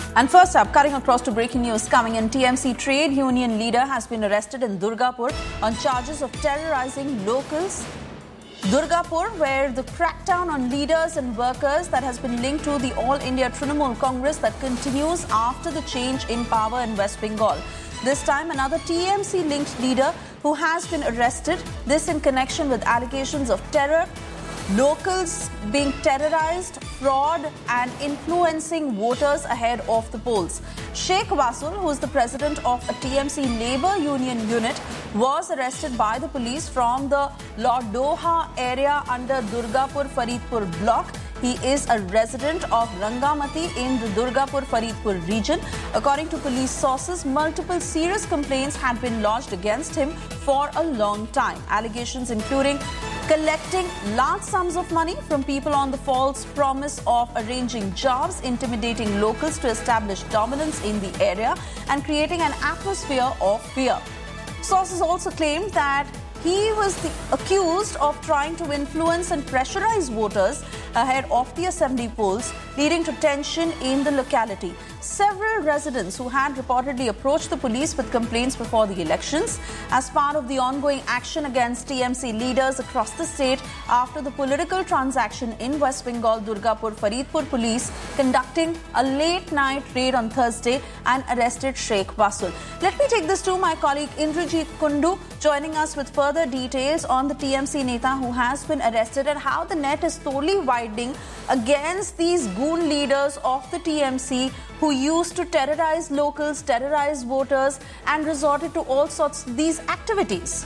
And first up, cutting across to breaking news coming in, TMC trade union leader has been arrested in Durgapur on charges of terrorizing locals. Durgapur, where the crackdown on leaders and workers that has been linked to the All India Trinamool Congress that continues after the change in power in West Bengal. This time, another TMC-linked leader who has been arrested, this in connection with allegations of terror, locals being terrorized, fraud and influencing voters ahead of the polls. Sheikh Wasul, who is the president of a TMC Labour Union unit, was arrested by the police from the Laudoha area under Durgapur Faridpur block. He is a resident of Rangamati in the Durgapur Faridpur region. According to police sources, multiple serious complaints had been lodged against him for a long time. Allegations including collecting large sums of money from people on the false promise of arranging jobs, intimidating locals to establish dominance in the area, and creating an atmosphere of fear. Sources also claimed that he was accused of trying to influence and pressurize voters ahead of the assembly polls, leading to tension in the locality. Several residents who had reportedly approached the police with complaints before the elections as part of the ongoing action against TMC leaders across the state after the political transaction in West Bengal, Durgapur Faridpur police conducting a late-night raid on Thursday and arrested Sheikh Wasul. Let me take this to my colleague Indrajit Kundu, joining us with further details on the TMC Neta who has been arrested and how the net is slowly widening against these goon leaders of the TMC who used to terrorize locals, terrorize voters and resorted to all sorts of these activities.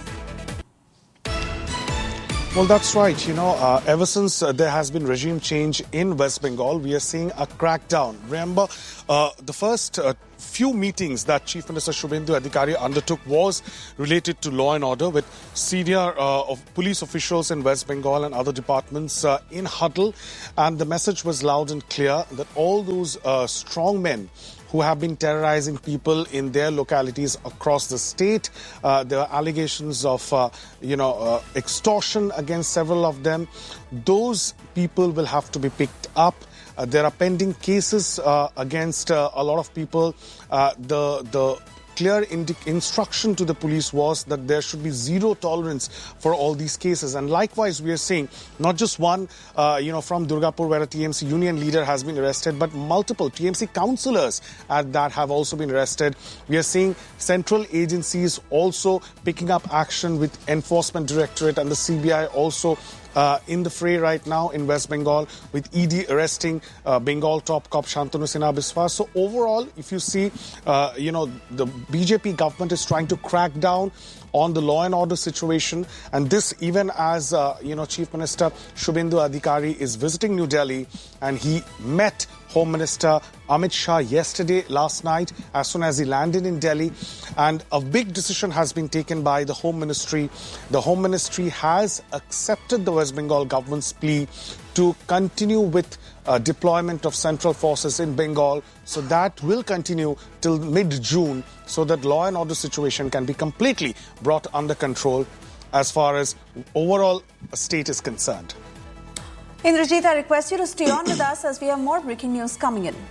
Well, that's right. Ever since there has been regime change in West Bengal, we are seeing a crackdown. Remember, the first few meetings that Chief Minister Shubhendu Adhikari undertook was related to law and order, with senior police officials in West Bengal and other departments in huddle. And the message was loud and clear that all those strong men who have been terrorizing people in their localities across the state. There are allegations of, extortion against several of them. Those people will have to be picked up. There are pending cases against a lot of people. The clear instruction to the police was that there should be zero tolerance for all these cases. And likewise, we are seeing not just one, from Durgapur where a TMC union leader has been arrested, but multiple TMC councillors that have also been arrested. We are seeing central agencies also picking up action with Enforcement Directorate and the CBI also in the fray right now in West Bengal, with ED arresting Bengal top cop Shantanu Sinha Biswas. So overall, if you see, the BJP government is trying to crack down on the law and order situation. And this even as, Chief Minister Shubhendu Adhikari is visiting New Delhi, and he met Home Minister Amit Shah last night, as soon as he landed in Delhi. And a big decision has been taken by the Home Ministry. The Home Ministry has accepted the West Bengal government's plea to continue with deployment of central forces in Bengal. So that will continue till mid-June, so that law and order situation can be completely brought under control as far as overall state is concerned. Indrajit, I request you to stay on with us as we have more breaking news coming in.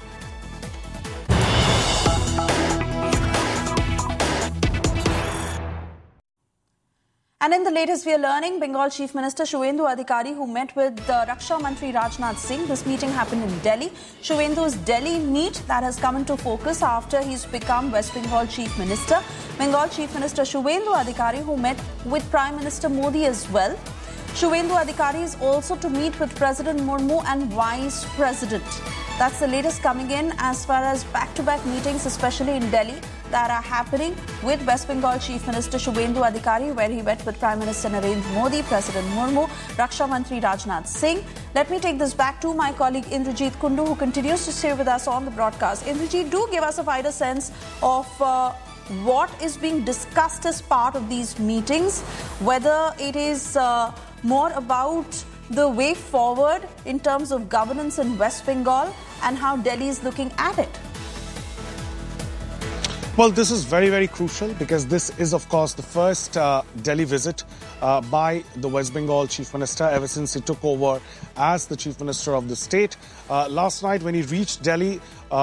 And in the latest, we are learning Bengal Chief Minister Shubhendu Adhikari, who met with Raksha Mantri Rajnath Singh. This meeting happened in Delhi. Shubhendu's Delhi meet that has come into focus after he's become West Bengal Chief Minister. Bengal Chief Minister Shubhendu Adhikari, who met with Prime Minister Modi as well. Shubhendu Adhikari is also to meet with President Murmu and Vice President. That's the latest coming in as far as back-to-back meetings, especially in Delhi, that are happening with West Bengal Chief Minister Shubhendu Adhikari, where he met with Prime Minister Narendra Modi, President Murmu, Raksha Mantri Rajnath Singh. Let me take this back to my colleague Indrajit Kundu, who continues to stay with us on the broadcast. Indrajit, do give us a wider sense of what is being discussed as part of these meetings, whether it is more about the way forward in terms of governance in West Bengal and how Delhi is looking at it. Well, this is very, very crucial because this is, of course, the first Delhi visit by the West Bengal Chief Minister ever since he took over as the Chief Minister of the state. Last night, when he reached Delhi,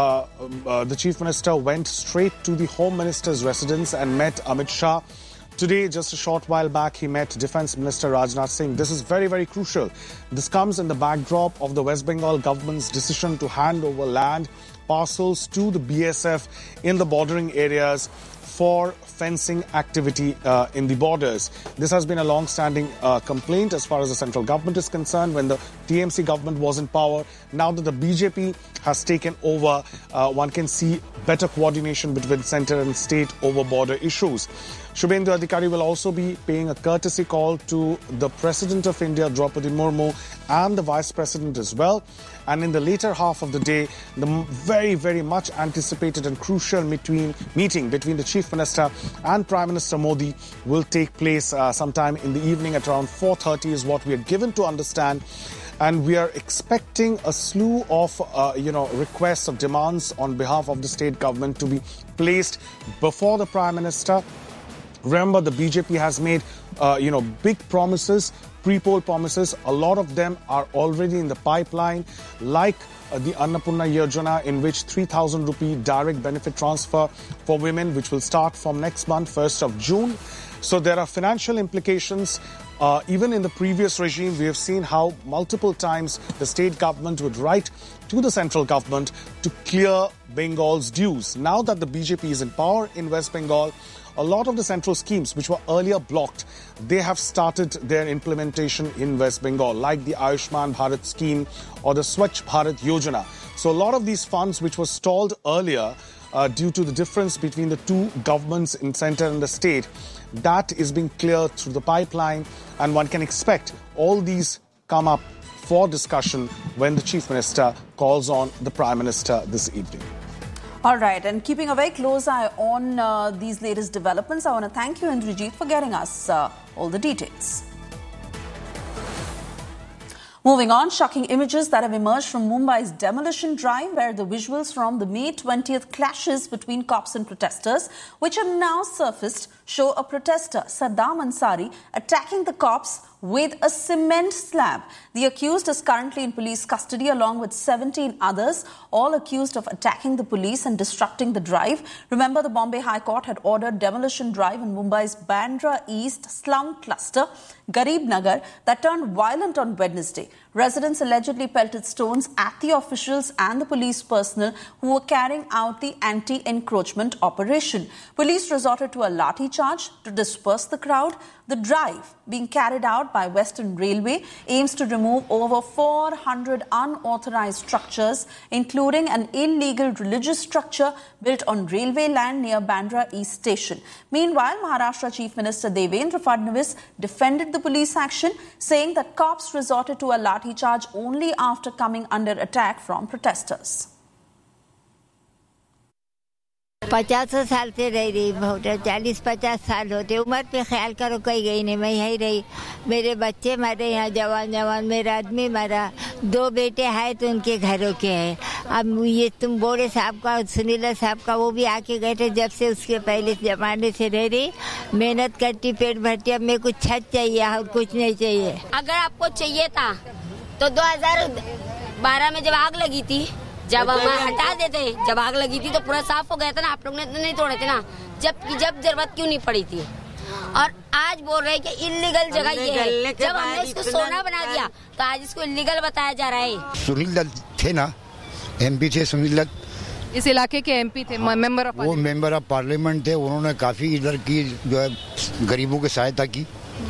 the Chief Minister went straight to the Home Minister's residence and met Amit Shah. Today, just a short while back, he met Defence Minister Rajnath Singh. This is very, very crucial. This comes in the backdrop of the West Bengal government's decision to hand over land parcels to the BSF in the bordering areas for fencing activity in the borders. This has been a long-standing complaint as far as the central government is concerned when the TMC government was in power. Now that the BJP has taken over, one can see better coordination between centre and state over border issues. Shubhendu Adhikari will also be paying a courtesy call to the President of India, Draupadi Murmu, and the Vice President as well. And in the later half of the day, the very, very much anticipated and crucial meeting between the Chief Minister and Prime Minister Modi will take place sometime in the evening at around 4:30 is what we are given to understand. And we are expecting a slew of, requests of demands on behalf of the state government to be placed before the Prime Minister. Remember, the BJP has made, big promises, pre-poll promises. A lot of them are already in the pipeline, like the Annapurna Yojana, in which 3,000 rupee direct benefit transfer for women, which will start from next month, 1st of June. So there are financial implications. Even in the previous regime, we have seen how multiple times the state government would write to the central government to clear Bengal's dues. Now that the BJP is in power in West Bengal, a lot of the central schemes which were earlier blocked, they have started their implementation in West Bengal, like the Ayushman Bharat scheme or the Swachh Bharat Yojana. So a lot of these funds which were stalled earlier due to the difference between the two governments in centre and the state, that is being cleared through the pipeline, and one can expect all these come up for discussion when the Chief Minister calls on the Prime Minister this evening. All right, and keeping a very close eye on these latest developments, I want to thank you, Indrajit, for getting us all the details. Moving on, shocking images that have emerged from Mumbai's demolition drive, where the visuals from the May 20th clashes between cops and protesters, which have now surfaced, show a protester, Saddam Ansari, attacking the cops with a cement slab. The accused is currently in police custody along with 17 others, all accused of attacking the police and disrupting the drive. Remember, the Bombay High Court had ordered demolition drive in Mumbai's Bandra East slum cluster, Garib Nagar, that turned violent on Wednesday. Residents allegedly pelted stones at the officials and the police personnel who were carrying out the anti-encroachment operation. Police resorted to a lathi charge to disperse the crowd. The drive, being carried out by Western Railway, aims to remove over 400 unauthorized structures, including an illegal religious structure built on railway land near Bandra East Station. Meanwhile, Maharashtra Chief Minister Devendra Fadnavis defended the police action, saying that cops resorted to a lathi charge only after coming under attack from protesters. 50 साल से रह रही voter 40-50 साल होते उम्र पे ख्याल करो कहीं गई नहीं मैं यहीं रही मेरे बच्चे मरे यहाँ जवान मेरा आदमी मरा 2 बेटे हैं तो उनके घरों के हैं अब ये तुम बोरे साहब का सुनीला साहब का वो भी आके गए थे जब से उसके पहले जमाने से रह रही मेहनत करती पेट भरती अब मेरे को छत चाहिए और कुछ नहीं चाहिए अगर आपको चाहिए था तो 2012 में जब आग लगी थी जब हम हटा देते जब आग लगी थी तो पूरा साफ हो गया था ना आप लोग ने तो नहीं तोड़े थे ना जब जरूरत क्यों नहीं पड़ी थी और आज बोल रहे हैं कि इल्लीगल जगह ये है जब हमने इसको सोना बना दिया तो आज इसको इल्लीगल बताया जा रहा है सुनील दत्त थे ना एमपी थे सुनील दत्त इस इलाके के एमपी थे मेंबर ऑफ वो मेंबर ऑफ पार्लियामेंट थे उन्होंने काफी इधर की जो है गरीबों की सहायता की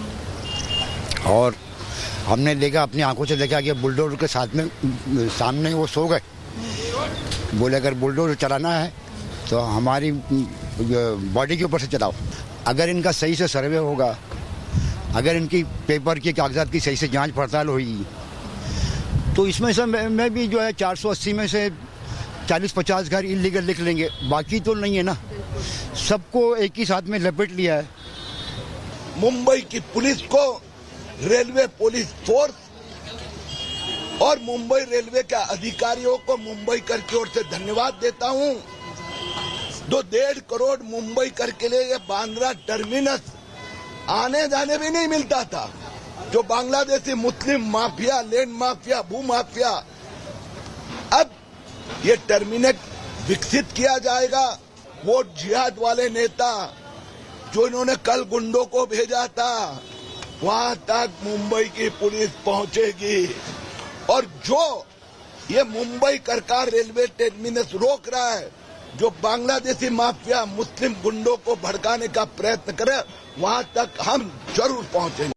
और हमने देखा अपनी आंखों से देखा कि बुलडोजर के साथ में सामने वो सो गए बोले अगर बुलडोजर चलाना है तो हमारी बॉडी के ऊपर से चलाओ अगर इनका सही से सर्वे होगा अगर इनकी पेपर के कागजात की सही से जांच पड़ताल होगी तो इसमें से मैं भी जो है 480 में से 40-50 घर इलीगल लिख लेंगे बाकी तो नहीं है ना सबको एक ही साथ में लपेट लिया है मुंबई की पुलिस को रेलवे पुलिस फोर्स और मुंबई रेलवे के अधिकारियों को मुंबई कर की ओर से धन्यवाद देता हूं 1.5 करोड़ मुंबई करके लिए ये बांद्रा टर्मिनस आने जाने भी नहीं मिलता था। जो बांग्लादेशी मुस्लिम माफिया, लैंड माफिया, भू माफिया, अब ये टर्मिनस विकसित किया जाएगा। वो जिहाद वाले नेता जो इन्होंने कल गुंडों को भेजा था, वहां तक मुंबई की पुलिस पहुंचेगी। और जो ये मुंबई सरकार रेलवे टर्मिनस रोक रहा है, जो बांग्लादेशी माफिया मुस्लिम गुंडों को भड़काने का प्रयत्न करे, वहां तक हम जरूर पहुंचेंगे।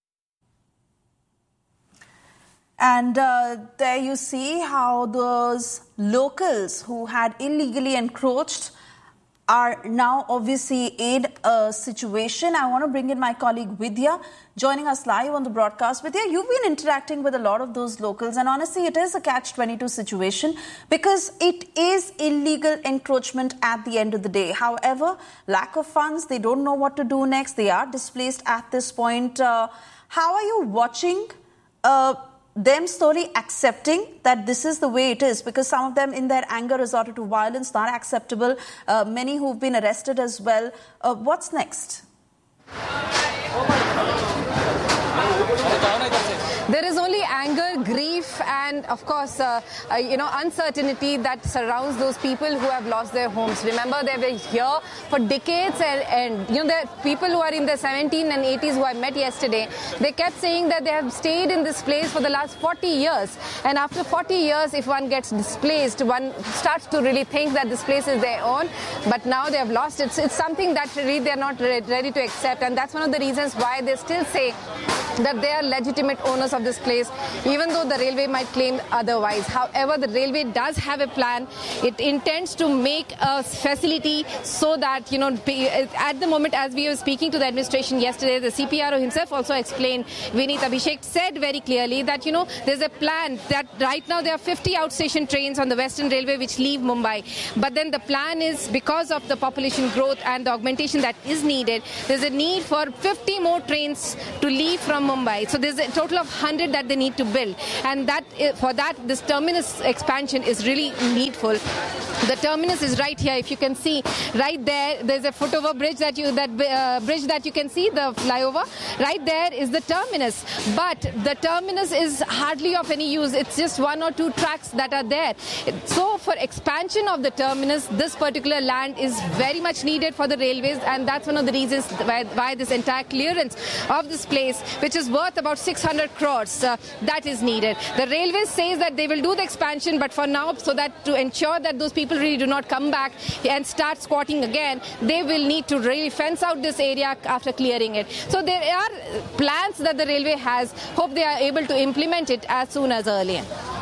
And there you see how those locals who had illegally encroached are now obviously in a situation. I want to bring in my colleague Vidya, joining us live on the broadcast. Vidya, you've been interacting with a lot of those locals, and honestly, it is a catch-22 situation because it is illegal encroachment at the end of the day. However, lack of funds, they don't know what to do next. They are displaced at this point. How are you watching them slowly accepting that this is the way it is? Because some of them in their anger resorted to violence, not acceptable. Many who've been arrested as well. What's next? There is only anger, grief, and of course, uncertainty that surrounds those people who have lost their homes. Remember, they were here for decades, and there are people who are in their 70s and 80s who I met yesterday. They kept saying that they have stayed in this place for the last 40 years, and after 40 years, if one gets displaced, one starts to really think that this place is their own. But now they have lost it. It's something that really they are not ready to accept, and that's one of the reasons why they still say that they are legitimate owners of this place, even though the railway might claim otherwise. However, the railway does have a plan. It intends to make a facility so that, at the moment, as we were speaking to the administration yesterday, the CPRO himself also explained, Vineet Abhishek said very clearly that, there's a plan that right now there are 50 outstation trains on the Western Railway which leave Mumbai. But then the plan is, because of the population growth and the augmentation that is needed, there's a need for 50 more trains to leave from Mumbai. So there's a total of 100 that they need to build, and for that this terminus expansion is really needful. The terminus is right here. If you can see right there, there's a footover bridge bridge that you can see, the flyover. Right there is the terminus, but the terminus is hardly of any use. It's just 1 or 2 tracks that are there. So for expansion of the terminus, this particular land is very much needed for the railways, and that's one of the reasons why this entire clearance of this place, which is worth about 600 crores, that is needed. The railways says that they will do the expansion, but for now, so that to ensure that those people really do not come back and start squatting again, they will need to really fence out this area after clearing it. So there are plans that the railway has. Hope they are able to implement it as soon as earlier.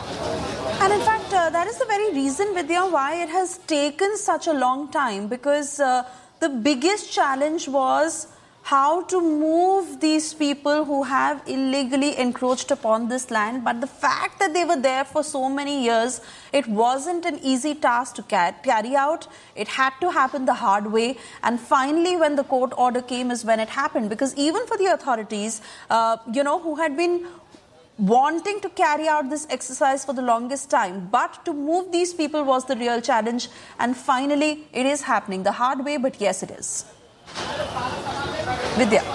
And in fact, that is the very reason, Vidya, why it has taken such a long time, because the biggest challenge was how to move these people who have illegally encroached upon this land. But the fact that they were there for so many years, it wasn't an easy task to carry out. It had to happen the hard way. And finally, when the court order came is when it happened. Because even for the authorities, who had been wanting to carry out this exercise for the longest time, but to move these people was the real challenge. And finally, it is happening the hard way, but yes, it is. Vidya.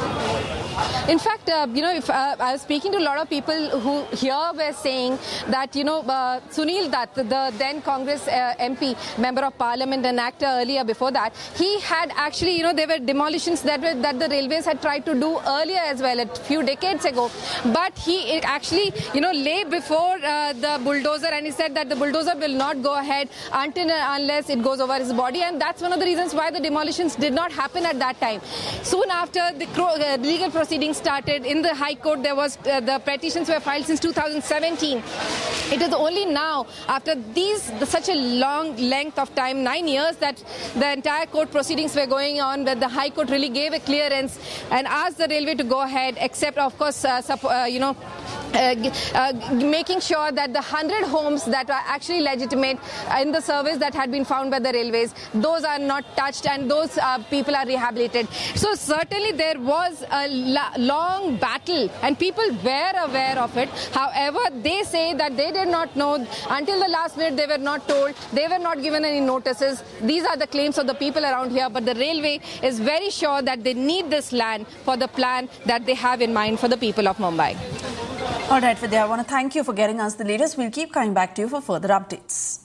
In fact, if I was speaking to a lot of people who here were saying that, Sunil Dutt, the then Congress MP, Member of Parliament and actor earlier before that, he had actually, there were demolitions that the railways had tried to do earlier as well, a few decades ago. But he actually, lay before the bulldozer, and he said that the bulldozer will not go ahead until and unless it goes over his body. And that's one of the reasons why the demolitions did not happen at that time. Soon after the legal proceedings started in the High Court, there was the petitions were filed since 2017. It is only now, after such a long length of time, 9 years, that the entire court proceedings were going on, that the High Court really gave a clearance and asked the railway to go ahead, except, of course, making sure that the 100 homes that are actually legitimate in the service that had been found by the railways, those are not touched and those people are rehabilitated. So certainly there was a long battle and people were aware of it. However, they say that they did not know until the last minute. They were not told, they were not given any notices. These are the claims of the people around here, but the railway is very sure that they need this land for the plan that they have in mind for the people of Mumbai. All right, Vidya, I want to thank you for getting us the latest. We'll keep coming back to you for further updates.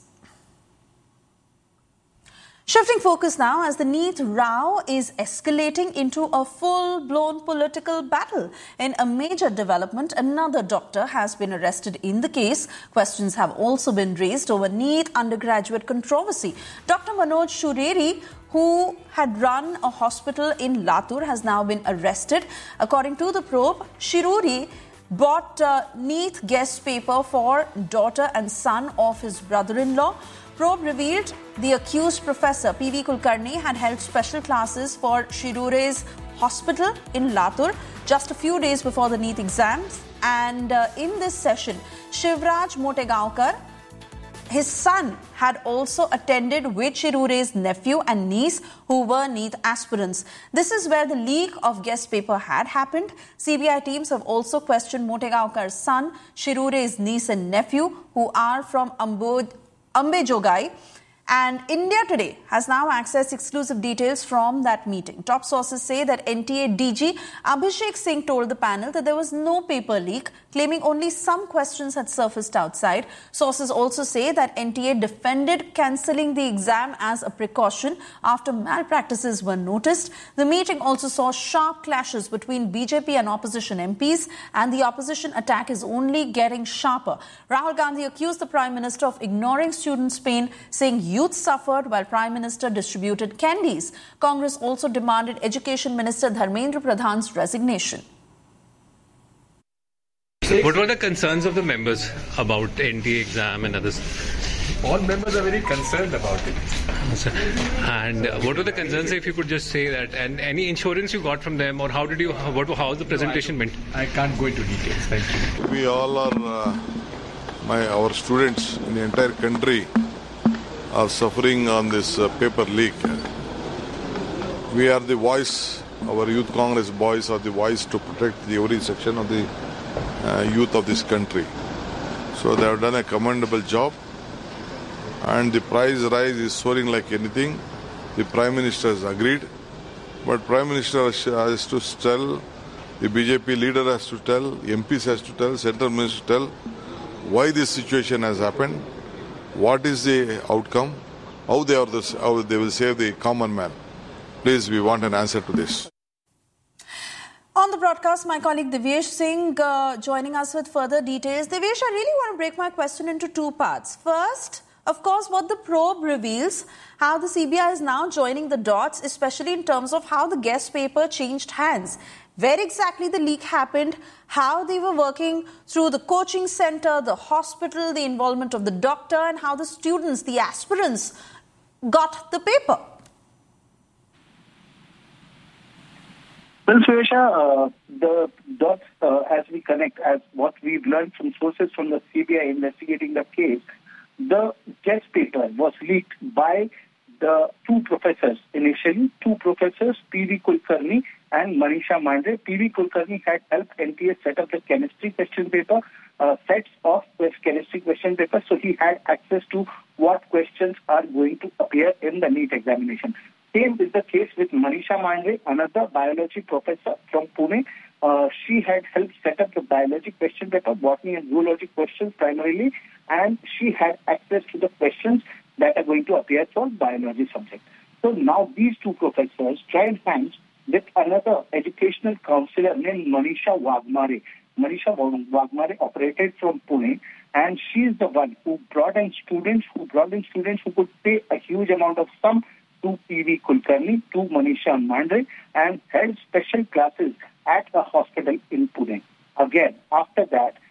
Shifting focus now, as the NEET row is escalating into a full-blown political battle. In a major development, another doctor has been arrested in the case. Questions have also been raised over NEET undergraduate controversy. Dr. Manoj Shureri, who had run a hospital in Latur, has now been arrested. According to the probe, Shureri bought NEET guest paper for daughter and son of his brother-in-law. Probe revealed the accused professor P.V. Kulkarni had held special classes for Shureri's hospital in Latur just a few days before the NEET exams. And in this session, Shivraj Motegaonkar, his son, had also attended with Shureri's nephew and niece, who were NEET aspirants. This is where the leak of guest paper had happened. CBI teams have also questioned Motegaonkar's son, Shureri's niece and nephew, who are from Ambejogai. And India Today has now accessed exclusive details from that meeting. Top sources say that NTA DG Abhishek Singh told the panel that there was no paper leak, claiming only some questions had surfaced outside. Sources also say that NTA defended cancelling the exam as a precaution after malpractices were noticed. The meeting also saw sharp clashes between BJP and opposition MPs, and the opposition attack is only getting sharper. Rahul Gandhi accused the Prime Minister of ignoring students' pain, saying youth suffered while Prime Minister distributed candies. Congress also demanded Education Minister Dharmendra Pradhan's resignation. What were the concerns of the members about NTA exam and others? All members are very concerned about it. And what were the concerns, if you could just say that, and any insurance you got from them, or how was the presentation meant? I can't go into details. Thank you. We all are, our students in the entire country are suffering on this paper leak. We are the voice, our Youth Congress boys are the voice to protect every section of the youth of this country. So they have done a commendable job, and the price rise is soaring like anything. The Prime Minister has agreed, but Prime Minister has to tell, the BJP leader has to tell, MPs has to tell, Central Minister to tell why this situation has happened, what is the outcome, how they will save the common man. Please, we want an answer to this. On the broadcast, my colleague Divyesh Singh joining us with further details. Divyesh, I really want to break my question into two parts. First, of course, what the probe reveals, how the CBI is now joining the dots, especially in terms of how the guest paper changed hands. Where exactly the leak happened, how they were working through the coaching center, the hospital, the involvement of the doctor, and how the students, the aspirants, got the paper. Well, Suresha, the dots, as we connect, as what we've learned from sources from the CBI investigating the case, the guest paper was leaked by the two professors initially, P.V. Kulkarni and Manisha Mandre. P.V. Kulkarni had helped NTA set up the chemistry question paper, sets of chemistry question paper, so he had access to what questions are going to appear in the NEET examination. Same is the case with Manisha Mandre, another biology professor from Pune. She had helped set up the biology question paper, botany and zoology questions primarily, and she had access to the questions that are going to appear for biology subject. So now these two professors joined hands with another educational counselor named Manisha Wagmare. Manisha Wagmare operated from Pune, and she is the one who brought in students who could pay a huge amount of sum to P.V. Kulkarni, to Manisha Mandre, and held special classes at a hospital in Pune. Again, after that,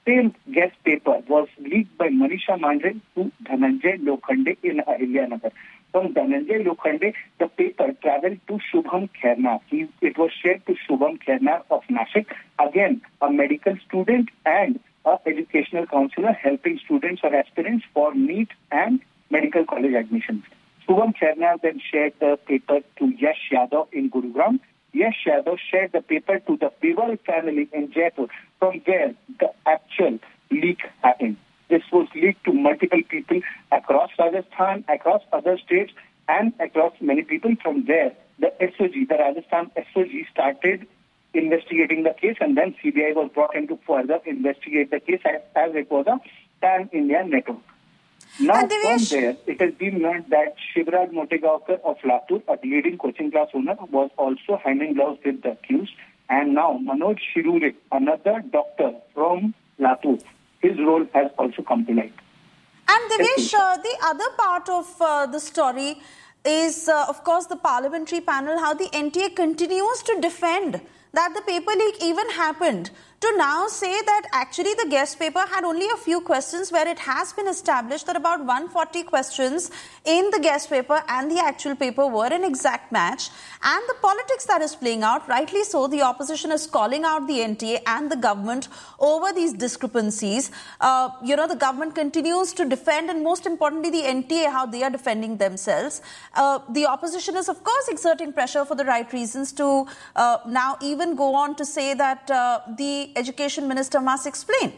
same guest paper was leaked by Manisha Mandre to Dhananjay Lokhande in Ahilyanagar. From Dhananjay Lokhande, the paper traveled to Shubham Khairnar. It was shared to Shubham Khairnar of Nashik, again a medical student and an educational counselor helping students or aspirants for NEET and medical college admissions. Shubham Khairnar then shared the paper to Yash Yadav in Gurugram. Yash Yadav shared the paper to the Biwal family in Jaipur, from where the actual leak happened. This was leaked to multiple people across Rajasthan, across other states, and across many people. From there, the SOG, the Rajasthan SOG, started investigating the case, and then CBI was brought in to further investigate the case as it was a pan-India network. Now, from there, it has been learned that Shivraj Motegaonkar of Latur, a leading coaching class owner, was also hand in gloves with the accused. And now, Manoj Shirure, another doctor from Latur, his role has also come to light. And Devesh, the other part of the story is, of course, the parliamentary panel, how the NTA continues to defend that the paper leak even happened, to now say that actually the guest paper had only a few questions, where it has been established that about 140 questions in the guest paper and the actual paper were an exact match. And the politics that is playing out, rightly so, the opposition is calling out the NTA and the government over these discrepancies. The government continues to defend, and most importantly, the NTA, how they are defending themselves. The opposition is, of course, exerting pressure for the right reasons to now even go on to say that the Education Minister must explain.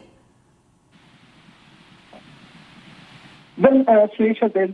Well, Suresh, there's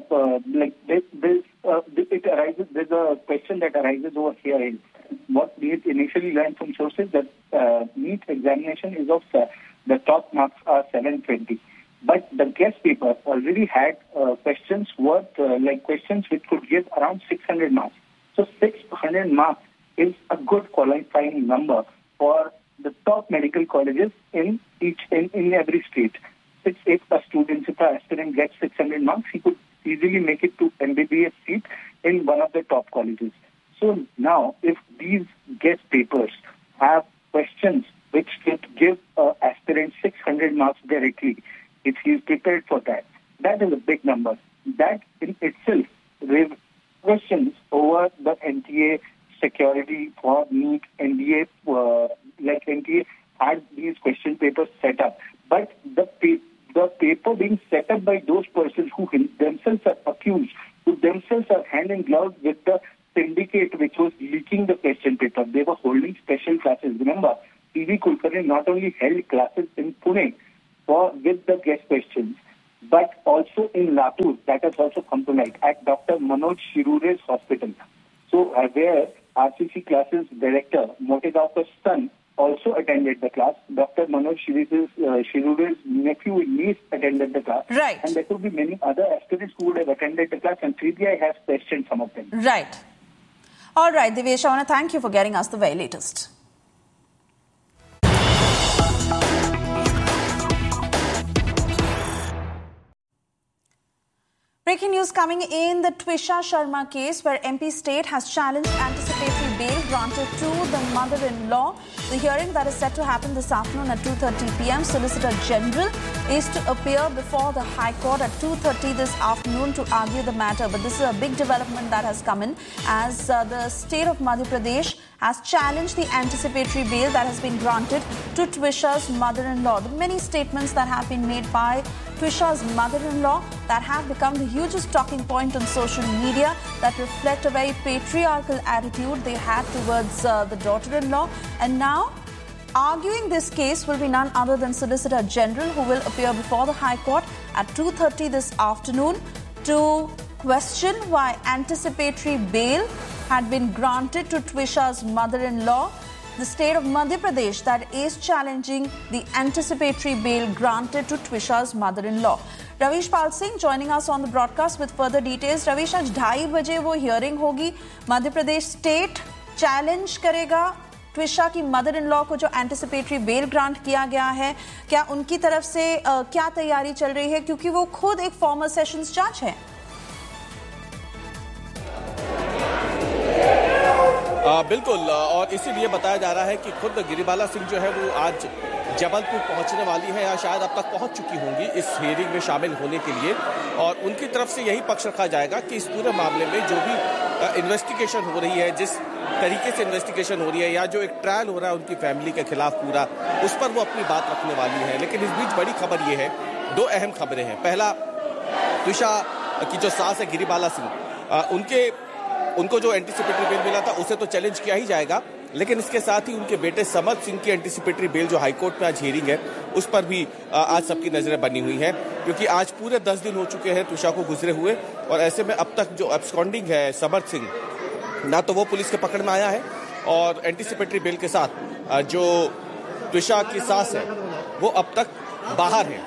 a question that arises over here is what we initially learned from sources that NEET examination is of the top marks are 720. But the guest paper already had questions worth, questions which could give around 600 marks. So 600 marks is a good qualifying number for the top medical colleges in every state. If a student, if an aspirant gets 600 marks, he could easily make it to MBBS seat in one of the top colleges. So now, if these guest papers have questions which could give an aspirant 600 marks directly, if he is prepared for that, that is a big number. That in itself raises questions over the NTA security for NEET, NDA, NTA had these question papers set up. But the paper being set up by those persons who themselves are accused, who themselves are hand in glove with the syndicate which was leaking the question paper. They were holding special classes. Remember, P.V. Kulkarni not only held classes in Pune with the guest questions, but also in Latur, that has also come to light, at Dr. Manoj Shirure's hospital. So where RCC classes director, Motegaonkar's son, also attended the class. Dr. Manoj Shirure's nephew and niece attended the class. Right. And there could be many other aspirants who would have attended the class, and CBI has questioned some of them. Right. All right, Devesh, I want to thank you for getting us the very latest. Breaking news coming in the Twisha Sharma case, where MP State has challenged anticipatory bail granted to the mother-in-law. The hearing that is set to happen this afternoon at 2:30 p.m. Solicitor General is to appear before the High Court at 2:30 this afternoon to argue the matter. But this is a big development that has come in as the state of Madhya Pradesh has challenged the anticipatory bail that has been granted to Twisha's mother-in-law. The many statements that have been made by Twisha's mother-in-law that have become the hugest talking point on social media that reflect a very patriarchal attitude they had towards the daughter-in-law. And now, arguing this case will be none other than Solicitor General, who will appear before the High Court at 2:30 this afternoon to question why anticipatory bail had been granted to Twisha's mother-in-law. The state of Madhya Pradesh that is challenging the anticipatory bail granted to Twisha's mother-in-law. Ravish Pal Singh joining us on the broadcast with further details. Ravish, आज 2:30 बजे वो hearing होगी. Madhya Pradesh state challenge करेगा ट्विशा की mother in law को जो anticipatory bell grant किया गया है. क्या उनकी तरफ से क्या तैयारी चल रही है, क्योंकि वो खुद एक फॉर्मर सेशंस जज है? बिल्कुल, और इसीलिए बताया जा रहा है कि खुद गिरिबाला सिंह जो है वो आज जबलपुर पहुंचने वाली है या शायद अब तक पहुंच चुकी होंगी इस हियरिंग में शामिल होने के लिए, और उनकी तरफ से यही पक्ष रखा जाएगा कि इस पूरे मामले में जो भी इन्वेस्टिगेशन हो रही है, जिस तरीके से इन्वेस्टिगेशन हो रही है या जो एक ट्रायल हो रहा है उनकी फैमिली के खिलाफ पूरा, उस पर वो अपनी बात रखने वाली है। लेकिन इस बीच बड़ी खबर ये है, दो अहम खबरें हैं। पहला, त्विषा की जो सास है गिरिबाला सिंह, उनको जो एंटीसिपेटरी बेल मिला था उसे तो चैलेंज किया ही जाएगा, लेकिन इसके साथ ही उनके बेटे समर्थ सिंह की एंटीसिपेटरी बेल जो हाईकोर्ट में आज हियरिंग है उस पर भी आज सबकी नजरें बनी हुई हैं, क्योंकि आज पूरे 10 दिन हो चुके हैं त्विषा को गुजरे हुए, और ऐसे में अब तक जो एब्सकॉन्डिंग है समर्थ सिंह, ना तो वो पुलिस के पकड़ में आया है, और एंटीसिपेटरी बेल के साथ जो त्विषा की सास है वो अब तक बाहर है।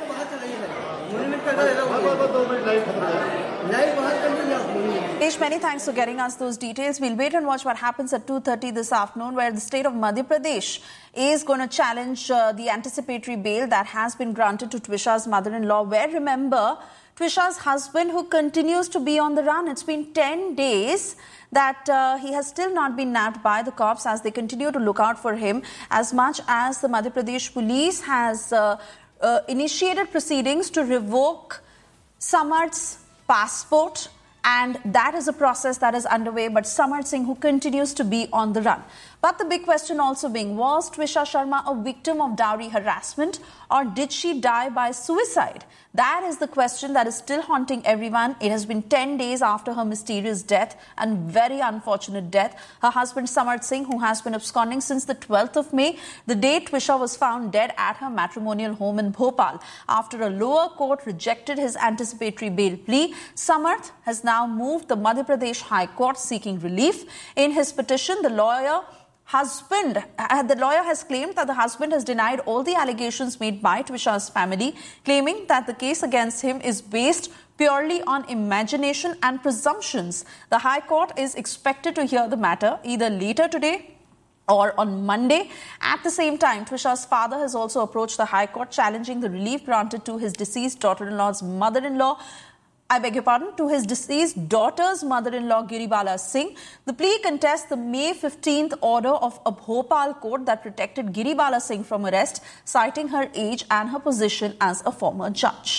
Many thanks for getting us those details. We'll wait and watch what happens at 2:30 this afternoon, where the state of Madhya Pradesh is going to challenge the anticipatory bail that has been granted to Twisha's mother-in-law, where, remember, Twisha's husband, who continues to be on the run. It's been 10 days that he has still not been nabbed by the cops as they continue to look out for him, as much as the Madhya Pradesh police has initiated proceedings to revoke Samarth's passport, and that is a process that is underway. But Samarth Singh, who continues to be on the run. But the big question also being, was Twisha Sharma a victim of dowry harassment, or did she die by suicide? That is the question that is still haunting everyone. It has been 10 days after her mysterious death, and very unfortunate death. Her husband Samarth Singh, who has been absconding since the 12th of May, the day Twisha was found dead at her matrimonial home in Bhopal. After a lower court rejected his anticipatory bail plea, Samarth has now moved the Madhya Pradesh High Court seeking relief. In his petition, the lawyer has claimed that the husband has denied all the allegations made by Twisha's family, claiming that the case against him is based purely on imagination and presumptions. The High Court is expected to hear the matter either later today or on Monday. At the same time, Twisha's father has also approached the High Court challenging the relief granted to his deceased daughter-in-law's mother-in-law. I beg your pardon, to his deceased daughter's mother-in-law, Giribala Singh. The plea contests the May 15th order of a Bhopal court that protected Giribala Singh from arrest, citing her age and her position as a former judge.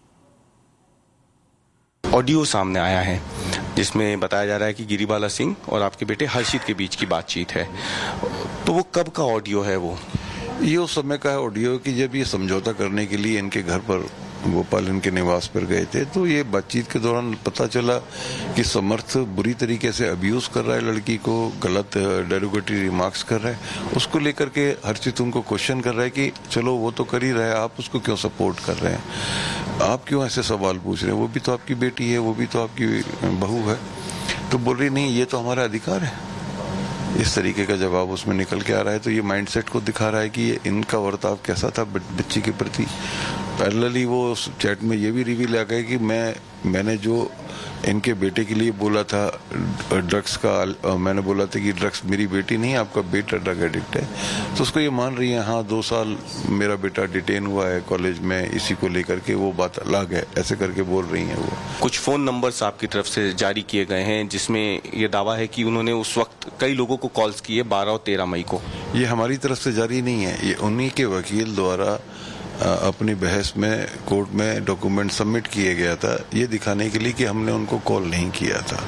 Audio सामने आया है जिसमें बताया जा रहा है कि गिरिबाला सिंह और आपके बेटे हर्षित के बीच की बातचीत है, तो वो कब का ऑडियो है? वो ये उस समय का ऑडियो कि जब ये समझौता करने के लिए इनके घर पर भोपाल इनके निवास पर गए थे, तो ये बातचीत के दौरान पता चला कि समर्थ बुरी तरीके से अब्यूज कर रहा है लड़की को, गलत डेरोगेटरी रिमार्क्स कर रहा है। उसको लेकर के हर्षित उनको क्वेश्चन कर रहा है कि चलो वो तो कर ही रहा है, आप उसको क्यों सपोर्ट कर रहे हैं, आप क्यों ऐसे सवाल पूछ रहे हैं, वो भी तो आपकी बेटी है, वो भी तो आपकी बहू है। तो बोल रही नहीं, ये तो हमारा अधिकार है। इस तरीके का जवाब उसमें निकल के आ रहा है, तो ये माइंडसेट को दिखा रहा है कि इनका बर्ताव कैसा था बच्ची के प्रति। पैरेलली वो उस चैट में ये भी रिवील आ गया कि मैंने जो इनके बेटे के लिए बोला था ड्रग्स का, मैंने बोला था कि ड्रग्स मेरी बेटी नहीं, आपका बेटा ड्रग एडिक्ट है, तो उसको ये मान रही है हाँ 2 साल मेरा बेटा डिटेन हुआ है कॉलेज में, इसी को लेकर के वो बात अलग है, ऐसे करके बोल रही हैं वो। कुछ फोन नंबर्स आपकी तरफ से जारी किए गए हैं जिसमें ये दावा है कि उन्होंने उस वक्त कई लोगों को कॉल्स किए 12 और 13 मई को। ये हमारी तरफ से जारी नहीं है, ये उन्हीं के वकील द्वारा अपनी बहस में कोर्ट में डॉक्यूमेंट सबमिट किए गया था, ये दिखाने के लिए कि हमने उनको कॉल नहीं किया था।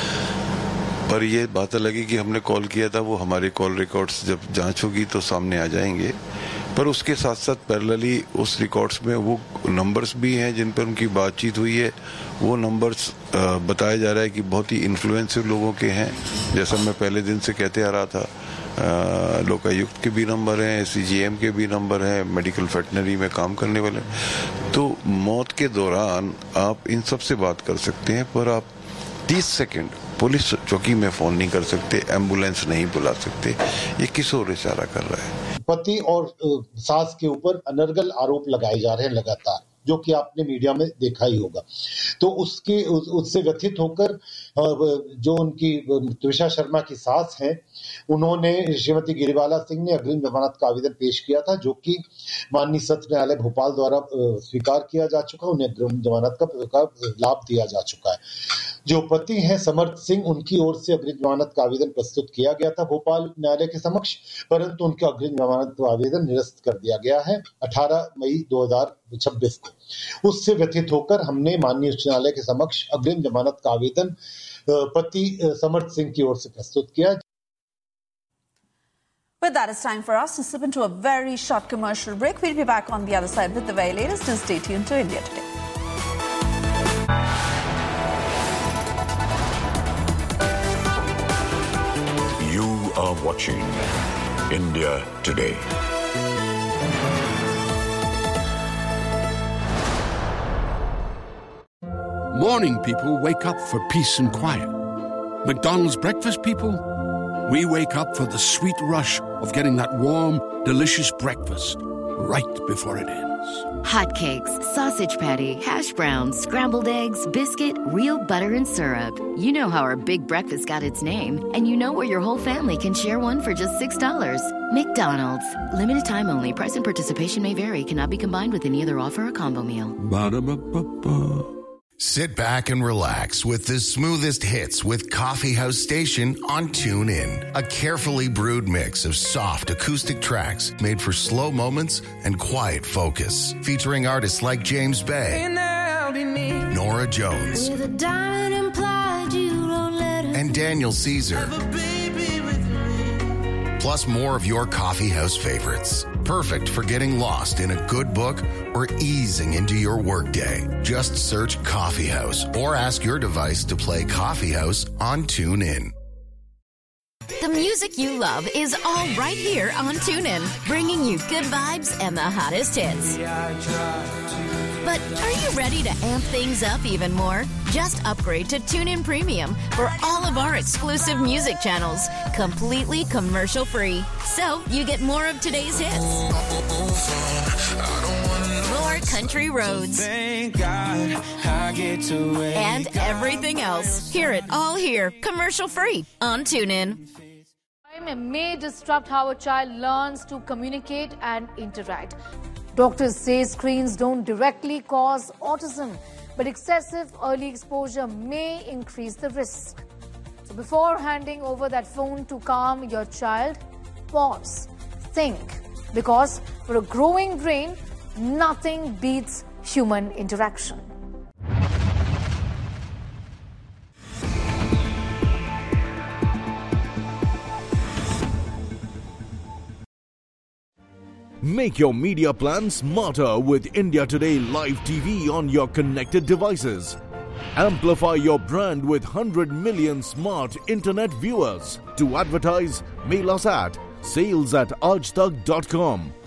पर ये बात अलग है कि हमने कॉल किया था, वो हमारे कॉल रिकॉर्ड्स जब जांच होगी तो सामने आ जाएंगे। पर उसके साथ साथ पैरेलली उस रिकॉर्ड्स में वो नंबर्स भी हैं जिन पर उनकी बातचीत हुई है। वो नंबर्स बताया जा रहा है कि बहुत ही इन्फ्लुएंसिव लोगों के हैं, जैसा मैं पहले दिन से कहते आ रहा था। लोकायुक्त के भी नंबर हैं, CGM के भी नंबर हैं, मेडिकल वेटनरी में काम करने वाले। तो मौत के दौरान आप इन सब से बात कर सकते हैं, पर आप 30 सेकंड पुलिस चौकी में फोन नहीं कर सकते, एम्बुलेंस नहीं बुला सकते। ये किस ओर इशारा कर रहा है? पति और सास के ऊपर अनर्गल आरोप लगाए जा रहे हैं लगातार, जो कि आपने मीडिया में देखा ही होगा। तो उससे व्यथित होकर जो उनकी त्विषा शर्मा की सास हैं, उन्होंने श्रीमती गिरिबाला सिंह ने अग्रिम जमानत का आवेदन पेश किया था, जो कि माननीय सत्र न्यायालय भोपाल द्वारा स्वीकार किया जा चुका, उन्हें अग्रिम जमानत का लाभ दिया जा चुका है। जो पति हैं समर्थ सिंह, उनकी ओर से अग्रिम जमानत का आवेदन प्रस्तुत किया गया था भोपाल न्यायालय के समक्ष, परंतु उनका अग्रिम जमानत का आवेदन निरस्त कर दिया गया है 18 मई 2026 को। उससे व्यथित होकर हमने माननीय उच्च न्यायालय के समक्ष अग्रिम जमानत का आवेदन पति समर्थ सिंह की ओर से प्रस्तुत किया। With that, it's time for us to slip into a very short commercial break. We'll be back on the other side with the very latest. Just stay tuned to India Today. You are watching India Today. Morning people wake up for peace and quiet. McDonald's breakfast people, we wake up for the sweet rush of getting that warm, delicious breakfast right before it ends. Hotcakes, sausage patty, hash browns, scrambled eggs, biscuit, real butter and syrup. You know how our big breakfast got its name, and you know where your whole family can share one for just $6. McDonald's. Limited time only. Price and participation may vary. Cannot be combined with any other offer or combo meal. Ba-da-ba-ba-ba. Sit back and relax with the smoothest hits with Coffee House Station on TuneIn. A carefully brewed mix of soft acoustic tracks made for slow moments and quiet focus. Featuring artists like James Bay, Nora Jones, and Daniel Caesar. Plus more of your Coffee House favorites. Perfect for getting lost in a good book or easing into your workday. Just search Coffee House or ask your device to play Coffee House on TuneIn. The music you love is all right here on TuneIn, bringing you good vibes and the hottest hits. But are you ready to amp things up even more? Just upgrade to TuneIn Premium for all of our exclusive music channels, completely commercial-free. So you get more of today's hits, more country roads, Thank God I get to and everything else. Hear it all here, commercial-free on TuneIn. Time may disrupt how a child learns to communicate and interact. Doctors say screens don't directly cause autism, but excessive early exposure may increase the risk. So before handing over that phone to calm your child, pause, think, because for a growing brain, nothing beats human interaction. Make your media plan smarter with India Today Live TV on your connected devices. Amplify your brand with 100 million smart internet viewers. To advertise, mail us at sales@aajtak.com